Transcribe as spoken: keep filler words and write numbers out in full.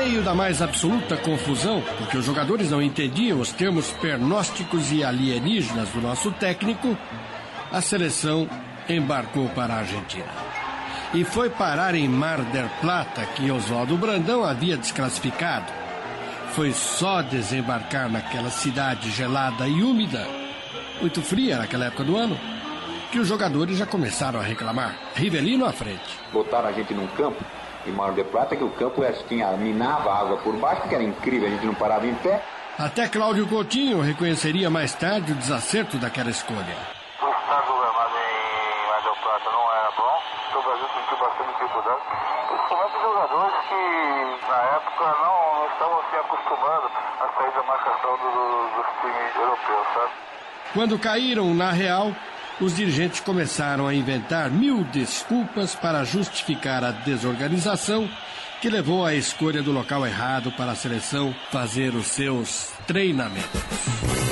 meio da mais absoluta confusão, porque os jogadores não entendiam os termos pernósticos e alienígenas do nosso técnico, a seleção embarcou para a Argentina. E foi parar em Mar del Plata, que Oswaldo Brandão havia desclassificado. Foi só desembarcar naquela cidade gelada e úmida, muito fria naquela época do ano, que os jogadores já começaram a reclamar. Rivelino à frente. Botaram a gente num campo em Mar del Plata, que o campo tinha, minava a água por baixo, que era incrível, a gente não parava em pé. Até Cláudio Coutinho reconheceria mais tarde o desacerto daquela escolha. O estar governado em Mar del Plata não era bom, então o Brasil sentiu bastante dificuldade, principalmente os jogadores que na época não, não estavam se acostumando a sair da marcação do, dos times europeus, sabe? Quando caíram na real, os dirigentes começaram a inventar mil desculpas para justificar a desorganização que levou à escolha do local errado para a seleção fazer os seus treinamentos.